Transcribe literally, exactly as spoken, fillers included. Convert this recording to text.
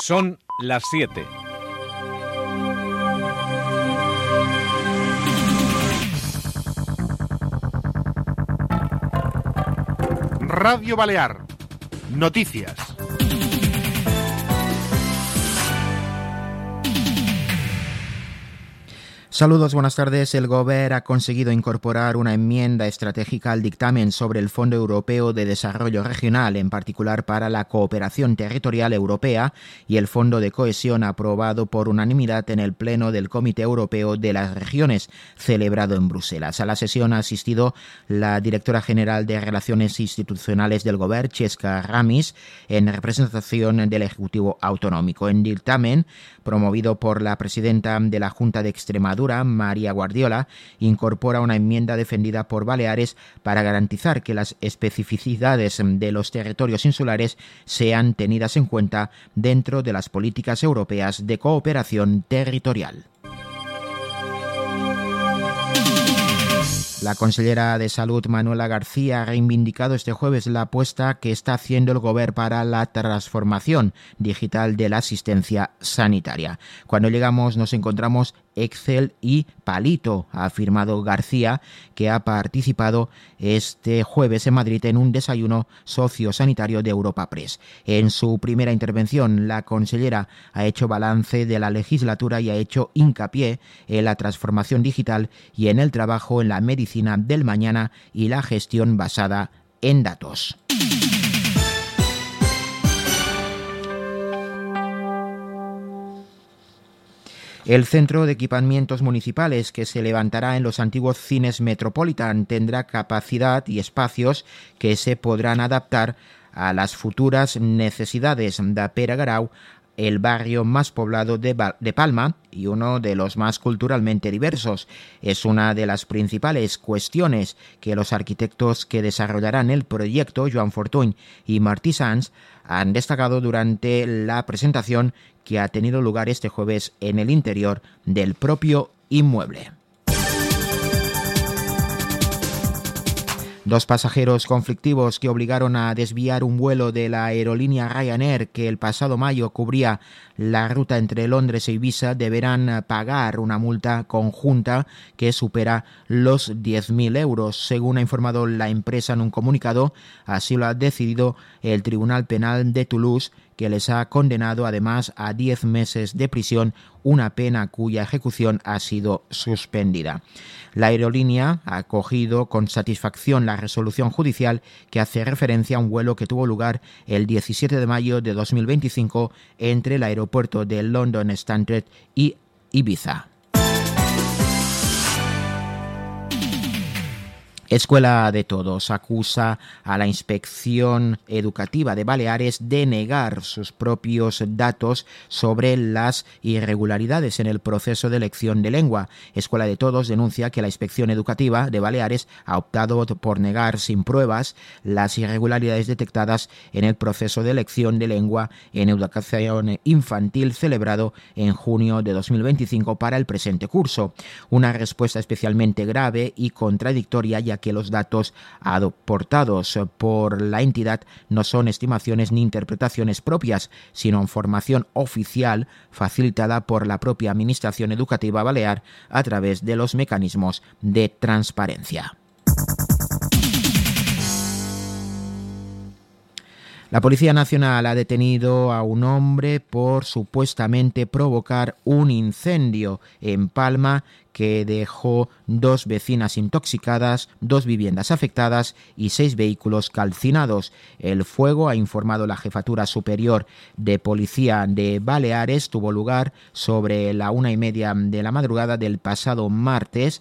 Son las siete. Radio Balear. Noticias. Saludos, buenas tardes. El Gobierno ha conseguido incorporar una enmienda estratégica al dictamen sobre el Fondo Europeo de Desarrollo Regional, en particular para la cooperación territorial europea, y el Fondo de Cohesión aprobado por unanimidad en el Pleno del Comité Europeo de las Regiones, celebrado en Bruselas. A la sesión ha asistido la directora general de Relaciones Institucionales del Gobierno, Cesca Ramis, en representación del Ejecutivo Autonómico. En dictamen, promovido por la presidenta de la Junta de Extremadura, María Guardiola, incorpora una enmienda defendida por Baleares para garantizar que las especificidades de los territorios insulares sean tenidas en cuenta dentro de las políticas europeas de cooperación territorial. La consellera de Salud, Manuela García, ha reivindicado este jueves la apuesta que está haciendo el Gobierno para la transformación digital de la asistencia sanitaria. Cuando llegamos nos encontramos Excel y Palito, ha afirmado García, que ha participado este jueves en Madrid en un desayuno sociosanitario de Europa Press. En su primera intervención, la consellera ha hecho balance de la legislatura y ha hecho hincapié en la transformación digital y en el trabajo en la medicina del mañana y la gestión basada en datos. El Centro de Equipamientos Municipales, que se levantará en los antiguos cines Metropolitan, tendrá capacidad y espacios que se podrán adaptar a las futuras necesidades de Pere Garau, el barrio más poblado de, de Palma y uno de los más culturalmente diversos. Es una de las principales cuestiones que los arquitectos que desarrollarán el proyecto, Joan Fortuny y Martí Sanz, han destacado durante la presentación que ha tenido lugar este jueves en el interior del propio inmueble. Dos pasajeros conflictivos que obligaron a desviar un vuelo de la aerolínea Ryanair, que el pasado mayo cubría la ruta entre Londres e Ibiza, deberán pagar una multa conjunta que supera los diez mil euros. Según ha informado la empresa en un comunicado, así lo ha decidido el Tribunal Penal de Toulouse, que les ha condenado además a diez meses de prisión, una pena cuya ejecución ha sido suspendida. La aerolínea ha acogido con satisfacción la resolución judicial que hace referencia a un vuelo que tuvo lugar el diecisiete de mayo de dos mil veinticinco entre el aeropuerto de London Stansted y Ibiza. Escuela de Todos acusa a la Inspección Educativa de Baleares de negar sus propios datos sobre las irregularidades en el proceso de elección de lengua. Escuela de Todos denuncia que la Inspección Educativa de Baleares ha optado por negar sin pruebas las irregularidades detectadas en el proceso de elección de lengua en educación infantil celebrado en junio de dos mil veinticinco para el presente curso. Una respuesta especialmente grave y contradictoria, ya que los datos aportados por la entidad no son estimaciones ni interpretaciones propias, sino información oficial facilitada por la propia Administración Educativa Balear a través de los mecanismos de transparencia. La Policía Nacional ha detenido a un hombre por supuestamente provocar un incendio en Palma que dejó dos vecinas intoxicadas, dos viviendas afectadas y seis vehículos calcinados. El fuego, ha informado la Jefatura Superior de Policía de Baleares, tuvo lugar sobre la una y media de la madrugada del pasado martes